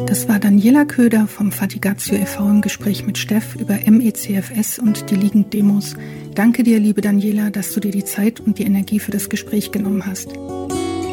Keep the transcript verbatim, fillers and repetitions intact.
Das war Daniela Köder vom Fattigatio e V im Gespräch mit Steff über M E C F S und die Liegend-Demos. Danke dir, liebe Daniela, dass du dir die Zeit und die Energie für das Gespräch genommen hast.